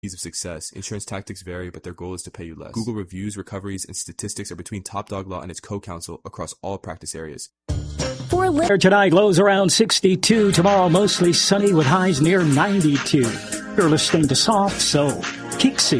of success. Insurance tactics vary, but their goal is to pay you less. Google reviews, recoveries, and statistics are between Top Dog Law and its co-counsel across all practice areas. Tonight, lows around 62. Tomorrow, mostly sunny with highs near 92. You're listening to Soft Soul. Kixie.